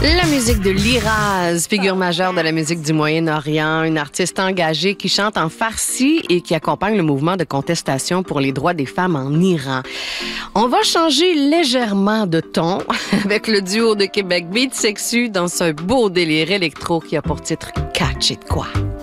La musique de Liraz, figure majeure de la musique du Moyen-Orient, une artiste engagée qui chante en farsi et qui accompagne le mouvement de contestation pour les droits des femmes en Iran. On va changer légèrement de ton avec le duo de Québec Beat Sexu dans ce beau délire électro qui a pour titre Catch It Quoi.